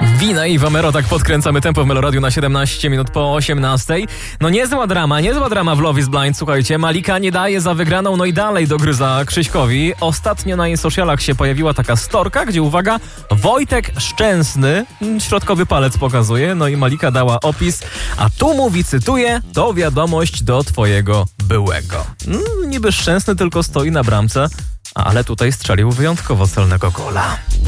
Wina i Wamero, tak podkręcamy tempo w Meloradiu na 17 minut po 18. No niezła drama w Love is Blind, słuchajcie. Malika nie daje za wygraną, no i dalej dogryza Krzyśkowi. Ostatnio na jej socialach się pojawiła taka storka, gdzie, uwaga, Wojtek Szczęsny, środkowy palec pokazuje, no i Malika dała opis, a tu mówi, cytuję, to wiadomość do twojego byłego. Niby Szczęsny tylko stoi na bramce, ale tutaj strzelił wyjątkowo celnego gola.